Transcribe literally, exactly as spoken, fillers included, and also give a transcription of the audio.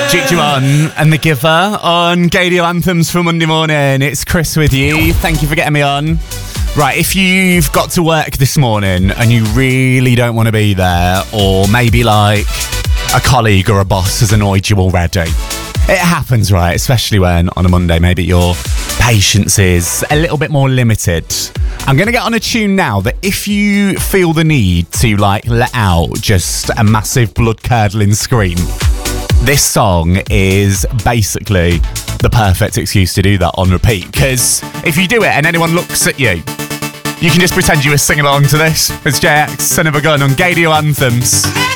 Jujuan and The Giver on Gadio Anthems for Monday morning. It's Chris with you. Thank you for getting me on. Right, if you've got to work this morning and you really don't want to be there, or maybe like a colleague or a boss has annoyed you already, it happens, right? Especially when on a Monday maybe your patience is a little bit more limited. I'm going to get on a tune now that if you feel the need to like let out just a massive blood-curdling scream, this song is basically the perfect excuse to do that on repeat. Because if you do it and anyone looks at you, you can just pretend you were singing along to this. It's J X, Son of a Gun on Gadio Anthems.